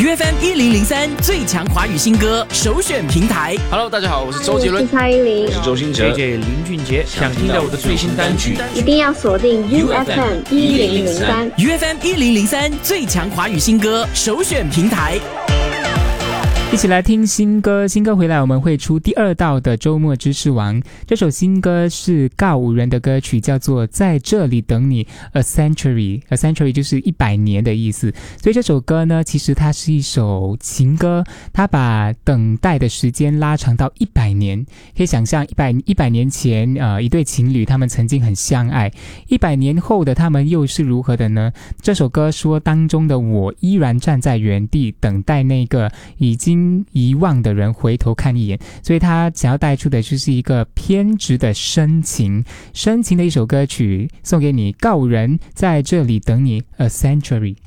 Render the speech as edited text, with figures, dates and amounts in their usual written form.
UFM 1003最强华语新歌首选平台。 Hello， 大家好，我是周杰伦， 我是蔡依林， 我是周兴哲 ，JJ 林俊杰。 想听到我的最新单曲， 一定要锁定 UFM 1003。 UFM 1003最强华语新歌首选平台。 一起来听新歌，新歌回来我们会出第2道的周末知识王。这首新歌是告五人的歌曲，叫做在这里等你 A Century 就是100年的意思。所以这首歌呢，其实它是一首情歌，它把等待的时间拉长到100年。可以想象100年前一对情侣他们曾经很相爱，100年后的他们又是如何的呢？这首歌说当中的我依然站在原地等待那个已经遗忘的人回头看一眼，所以他想要带出的就是一个偏执的深情的一首歌曲，送给你告人在这里等你 A Century。